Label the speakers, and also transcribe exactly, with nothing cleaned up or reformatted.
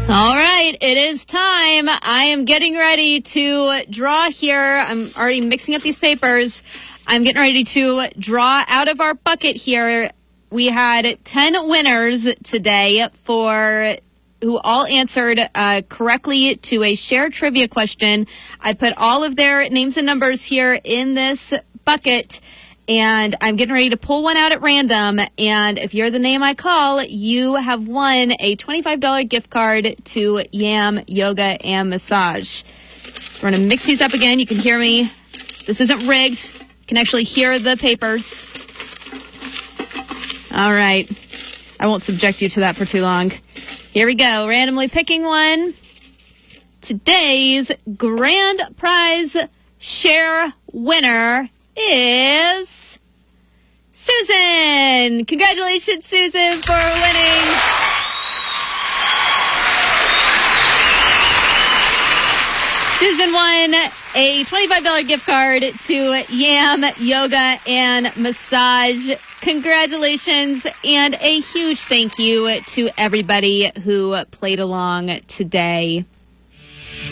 Speaker 1: All right, it is time. I am getting ready to draw here. I'm already mixing up these papers. I'm getting ready to draw out of our bucket here. We had ten winners today for who all answered uh, correctly to a shared trivia question. I put all of their names and numbers here in this bucket, and I'm getting ready to pull one out at random. And if you're the name I call, you have won a twenty-five dollars gift card to Yam Yoga and Massage. So we're going to mix these up again. You can hear me. This isn't rigged. You can actually hear the papers. All right. I won't subject you to that for too long. Here we go. Randomly picking one. Today's grand prize share winner is Susan. Congratulations, Susan, for winning. Susan won a twenty-five dollars gift card to Yam Yoga and Massage. Congratulations, and a huge thank you to everybody who played along today.